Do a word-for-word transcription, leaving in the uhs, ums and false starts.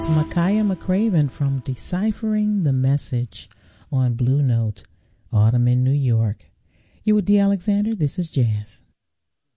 That's Micaiah McCraven from Deciphering the Message on Blue Note, Autumn in New York. You with D. Alexander, this is Jazz.